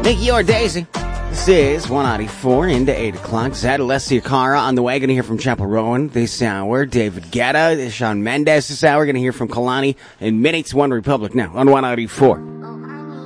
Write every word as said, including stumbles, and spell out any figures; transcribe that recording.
Mickey or Daisy. This is one ninety-four into eight o'clock. Zed, Alessia Cara on the way. Going to hear from Chapel Rowan this hour. David Guetta, Shawn Mendes this hour. Going to hear from Kalani and Minutes One Republic now on one ninety-four.